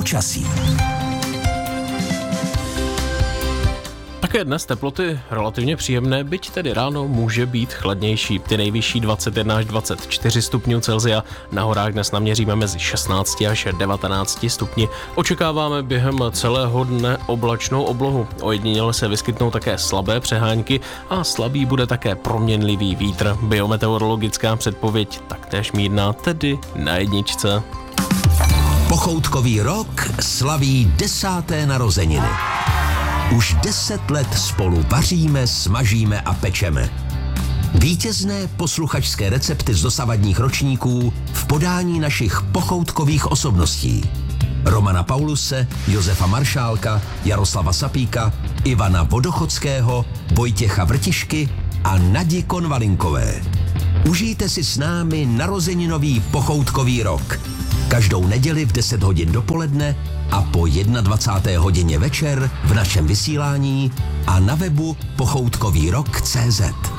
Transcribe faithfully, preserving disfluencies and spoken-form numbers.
počasí. Také dnes teploty relativně příjemné, byť tedy ráno může být chladnější. Ty nejvyšší dvacet jedna až dvacet čtyři stupňů Celsia, na horách dnes naměříme mezi šestnáct až devatenáct stupni. Očekáváme během celého dne oblačnou oblohu. Ojediněle se vyskytnou také slabé přehánky a slabý bude také proměnlivý vítr. Biometeorologická předpověď taktéž mírná, tedy na jedničce. Pochoutkový rok slaví desáté narozeniny. Už deset let spolu vaříme, smažíme a pečeme. Vítězné posluchačské recepty z dosavadních ročníků v podání našich pochoutkových osobností. Romana Pauluse, Josefa Maršálka, Jaroslava Sapíka, Ivana Vodochodského, Vojtěcha Vrtišky a Nadi Konvalinkové. Užijte si s námi narozeninový pochoutkový rok. Každou neděli v deset hodin dopoledne a po dvacáté jedné hodině večer v našem vysílání a na webu pochoutkový rok tečka cé zet.